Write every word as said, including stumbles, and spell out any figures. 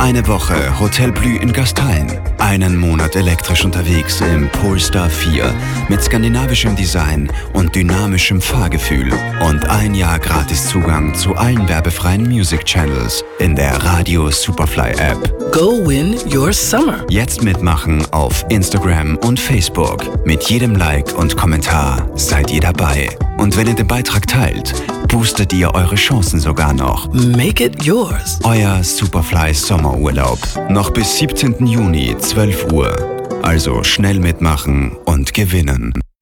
Eine Woche Hotel Blü in Gastein. Einen Monat elektrisch unterwegs im Polestar vier mit skandinavischem Design und dynamischem Fahrgefühl. Und ein Jahr Gratiszugang zu allen werbefreien Music Channels in der Radio Superfly App. Go win your summer. Jetzt mitmachen auf Instagram und Facebook. Mit jedem Like und Kommentar seid ihr dabei. Und wenn ihr den Beitrag teilt, boostet ihr eure Chancen sogar noch. Make it yours. Euer Superfly Sommerurlaub. Noch bis siebzehnten Juni, zwölf Uhr. Also schnell mitmachen und gewinnen.